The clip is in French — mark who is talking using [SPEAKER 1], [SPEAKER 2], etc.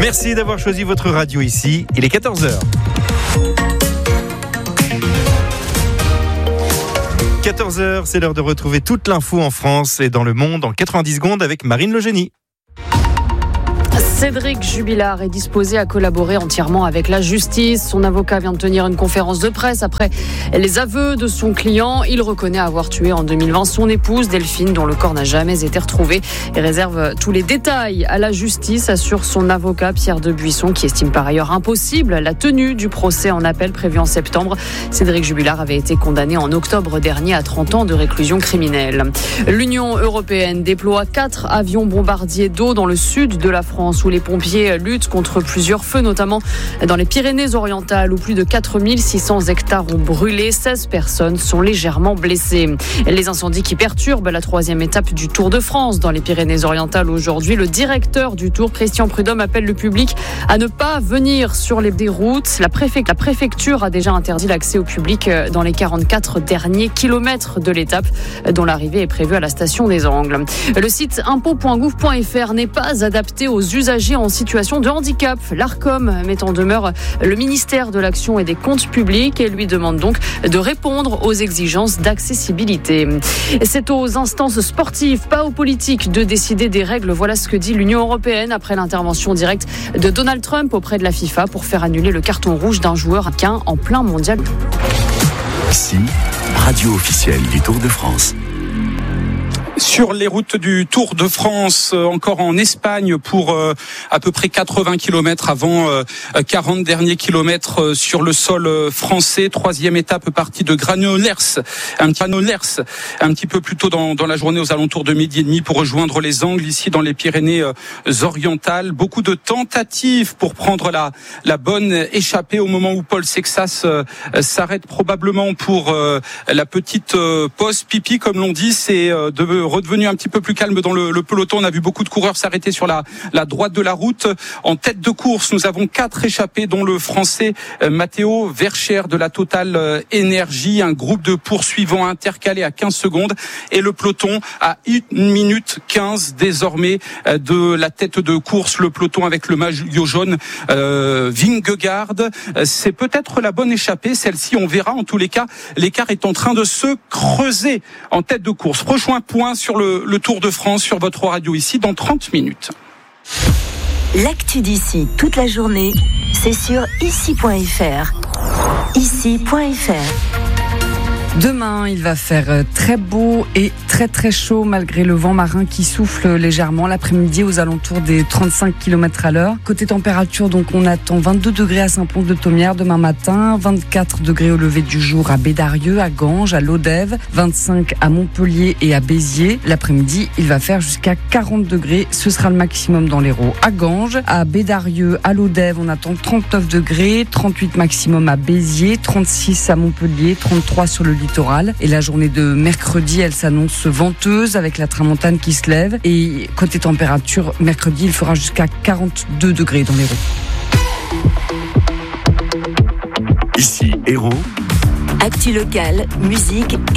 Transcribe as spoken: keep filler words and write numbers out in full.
[SPEAKER 1] Merci d'avoir choisi votre radio ici. Il est quatorze heures. quatorze heures, c'est l'heure de retrouver toute l'info en France et dans le monde en quatre-vingt-dix secondes avec Marine Legénie.
[SPEAKER 2] Cédric Jubilard est disposé à collaborer entièrement avec la justice. Son avocat vient de tenir une conférence de presse après les aveux de son client. Il reconnaît avoir tué en deux mille vingt son épouse Delphine, dont le corps n'a jamais été retrouvé, et réserve tous les détails à la justice, assure son avocat Pierre Debuisson, qui estime par ailleurs impossible la tenue du procès en appel prévu en septembre. Cédric Jubilard avait été condamné en octobre dernier à trente ans de réclusion criminelle. L'Union européenne déploie quatre avions bombardiers d'eau dans le sud de la France, où les pompiers luttent contre plusieurs feux, notamment dans les Pyrénées-Orientales, où plus de quatre mille six cents hectares ont brûlé. seize personnes sont légèrement blessées. Les incendies qui perturbent la troisième étape du Tour de France dans les Pyrénées-Orientales aujourd'hui. Le directeur du Tour, Christian Prudhomme, appelle le public à ne pas venir sur les routes. La, préfect- la préfecture a déjà interdit l'accès au public dans les quarante-quatre derniers kilomètres de l'étape, dont l'arrivée est prévue à la station des Angles. Le site impôts point gouv point f r n'est pas adapté aux usagers en situation de handicap. L'Arcom met en demeure le ministère de l'Action et des Comptes publics et lui demande donc de répondre aux exigences d'accessibilité. C'est aux instances sportives, pas aux politiques, de décider des règles. Voilà ce que dit l'Union européenne après l'intervention directe de Donald Trump auprès de la FIFA pour faire annuler le carton rouge d'un joueur américain en plein mondial.
[SPEAKER 3] Ici, radio officielle du Tour de France.
[SPEAKER 4] Sur les routes du Tour de France, euh, encore en Espagne pour euh, à peu près quatre-vingts kilomètres avant euh, quarante derniers kilomètres euh, sur le sol euh, français. Troisième étape partie de Granollers, un petit Granollers, un petit peu plus tôt dans, dans la journée, aux alentours de midi et demi, pour rejoindre les Angles ici dans les Pyrénées-Orientales. Beaucoup de tentatives pour prendre la, la bonne échappée au moment où Paul Sexas euh, s'arrête probablement pour euh, la petite euh, pause pipi, comme l'on dit. C'est euh, de redevenu un petit peu plus calme dans le, le peloton. On a vu beaucoup de coureurs s'arrêter sur la, la droite de la route. En tête de course, nous avons quatre échappés, dont le Français euh, Matteo Vercher de la Total euh, Énergie. Un groupe de poursuivants intercalé à quinze secondes et le peloton à une minute quinze désormais euh, de la tête de course. Le peloton avec le maillot jaune euh, Vingegaard. Euh, c'est peut-être la bonne échappée. Celle-ci, on verra. En tous les cas, l'écart est en train de se creuser en tête de course. Prochain point sur le, le Tour de France sur votre radio ici dans trente minutes.
[SPEAKER 5] L'actu d'ici toute la journée, c'est sur ici point f r. ici point f r.
[SPEAKER 6] Demain, il va faire très beau et très très chaud malgré le vent marin qui souffle légèrement. L'après-midi, aux alentours des trente-cinq kilomètres à l'heure. Côté température, donc, on attend vingt-deux degrés à Saint-Pons-de-Thomières demain matin, vingt-quatre degrés au lever du jour à Bédarieux, à Ganges, à Lodève, vingt-cinq à Montpellier et à Béziers. L'après-midi, il va faire jusqu'à quarante degrés. Ce sera le maximum dans l'Hérault à Ganges. À Bédarieux, à Lodève, on attend trente-neuf degrés, trente-huit maximum à Béziers, trente-six à Montpellier, trente-trois sur le littoral. Et la journée de mercredi, elle s'annonce venteuse avec la tramontane qui se lève. Et côté température, mercredi, il fera jusqu'à quarante-deux degrés dans l'Hérault.
[SPEAKER 3] Ici, Hérault.
[SPEAKER 5] Actu locale, musique